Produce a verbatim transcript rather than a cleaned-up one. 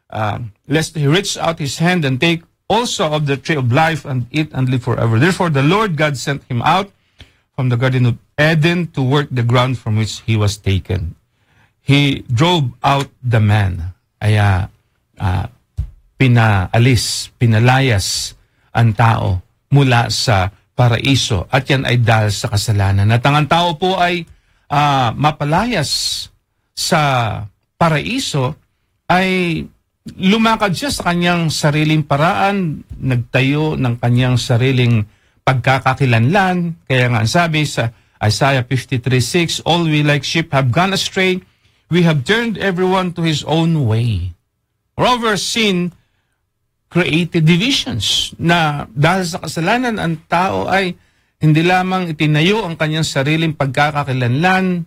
uh, lest he reach out his hand and take also of the tree of life and eat and live forever. Therefore the Lord God sent him out from the Garden of Eden to work the ground from which he was taken. He drove out the man. Kaya uh, pinaalis, pinalayas ang tao mula sa paraiso. At yan ay dahil sa kasalanan. At ang tao po ay uh, mapalayas sa paraiso, ay lumakad siya sa kanyang sariling paraan, nagtayo ng kanyang sariling pagkakakilanlan. Kaya nga sabi sa Isaiah fifty-three six, all we like sheep have gone astray, we have turned everyone to his own way. Moreover, sin created divisions na dahil sa kasalanan ang tao ay hindi lamang itinayo ang kanyang sariling pagkakakilanlan,